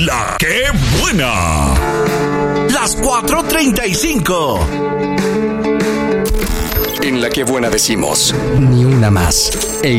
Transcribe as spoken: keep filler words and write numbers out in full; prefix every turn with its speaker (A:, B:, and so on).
A: La que buena. Las cuatro treinta y cinco.
B: En La que buena decimos, ni una más. E